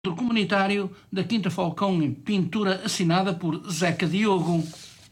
Comunitário da Quinta Falcão, pintura assinada por Zeca Diogo.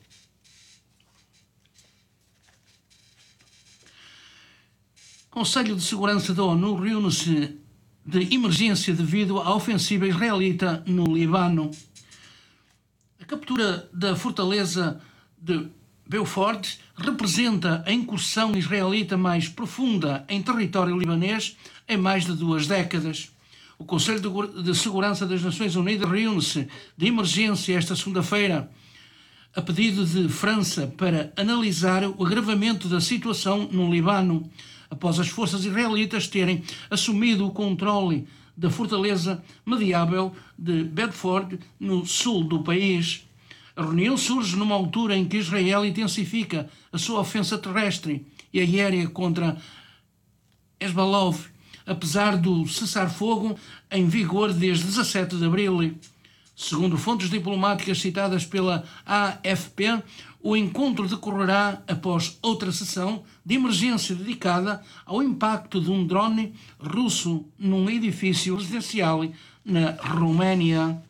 Conselho de Segurança da ONU reúne-se de emergência devido à ofensiva israelita no Líbano. A captura da fortaleza de Beaufort representa a incursão israelita mais profunda em território libanês em mais de 2 décadas. O Conselho de Segurança das Nações Unidas reúne-se de emergência esta segunda-feira, a pedido de França, para analisar o agravamento da situação no Líbano, após as forças israelitas terem assumido o controle da fortaleza mediável de Beaufort, no sul do país. A reunião surge numa altura em que Israel intensifica a sua ofensa terrestre e aérea contra Hezbollah, apesar do cessar-fogo em vigor desde 17 de abril. Segundo fontes diplomáticas citadas pela AFP, o encontro decorrerá após outra sessão de emergência dedicada ao impacto de um drone russo num edifício residencial na Roménia.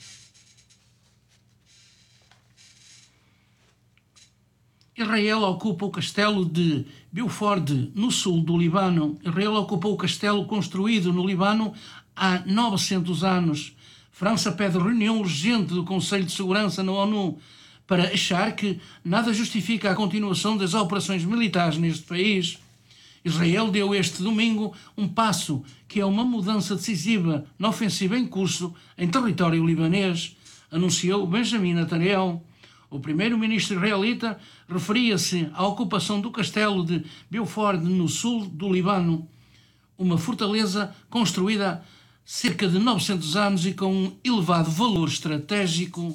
Israel ocupa o castelo de Beaufort, no sul do Líbano. Israel ocupou o castelo construído no Líbano há 900 anos. França pede reunião urgente do Conselho de Segurança na ONU para achar que nada justifica a continuação das operações militares neste país. Israel deu este domingo um passo que é uma mudança decisiva na ofensiva em curso em território libanês, anunciou Benjamin Netanyahu. O primeiro-ministro israelita referia-se à ocupação do castelo de Beaufort no sul do Líbano, uma fortaleza construída há cerca de 900 anos e com um elevado valor estratégico.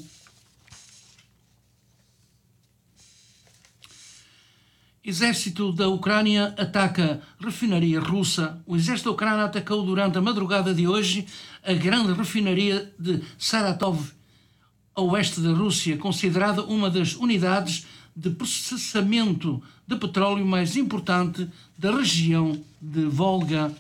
Exército da Ucrânia ataca refinaria russa. O exército da Ucrânia atacou durante a madrugada de hoje a grande refinaria de Saratov, a oeste da Rússia, considerada uma das unidades de processamento de petróleo mais importante da região de Volga.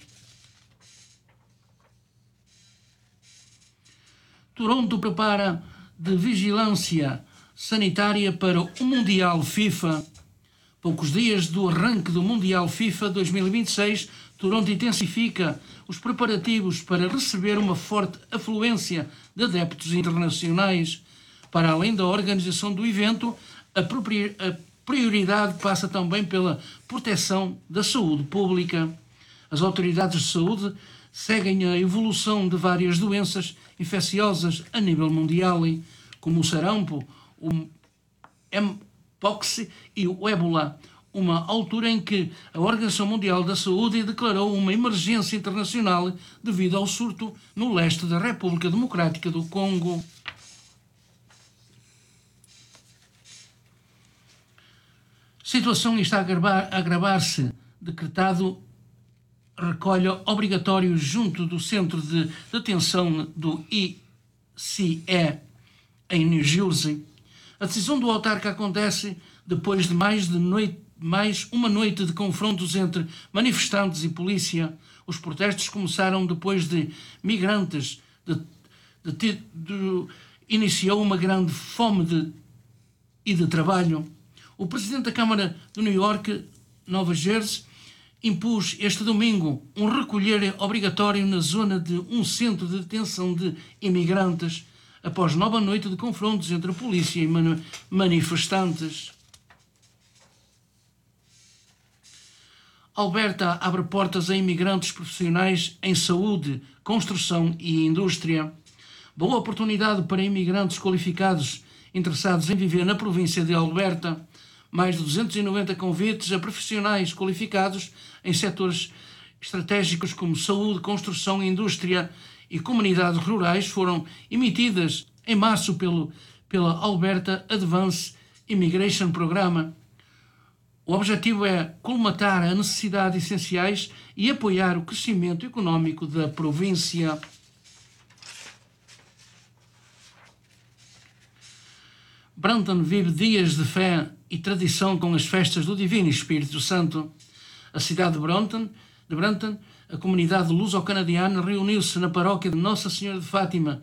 Toronto prepara de vigilância sanitária para o Mundial FIFA. Poucos dias do arranque do Mundial FIFA 2026, Toronto intensifica os preparativos para receber uma forte afluência de adeptos internacionais. Para além da organização do evento, a prioridade passa também pela proteção da saúde pública. As autoridades de saúde seguem a evolução de várias doenças infecciosas a nível mundial, como o sarampo, o Mpox e o ébola, uma altura em que a Organização Mundial da Saúde declarou uma emergência internacional devido ao surto no leste da República Democrática do Congo. A situação está a agravar-se. Decretado recolha obrigatório junto do centro de detenção do ICE em New Jersey. A decisão do autarca acontece depois de mais uma noite de confrontos entre manifestantes e polícia. Os protestos começaram depois de migrantes iniciou uma grande fome de trabalho. O presidente da Câmara de New York, Nova Jersey, impôs este domingo um recolher obrigatório na zona de um centro de detenção de imigrantes, após nova noite de confrontos entre a polícia e manifestantes. Alberta abre portas a imigrantes profissionais em saúde, construção e indústria. Boa oportunidade para imigrantes qualificados interessados em viver na província de Alberta. Mais de 290 convites a profissionais qualificados em setores estratégicos como saúde, construção, indústria e comunidades rurais foram emitidas em março pela Alberta Advanced Immigration Program. O objetivo é colmatar as necessidades essenciais e apoiar o crescimento económico da província. Brampton vive dias de fé e tradição com as festas do Divino Espírito Santo. A cidade de Brampton a comunidade luso-canadiana reuniu-se na paróquia de Nossa Senhora de Fátima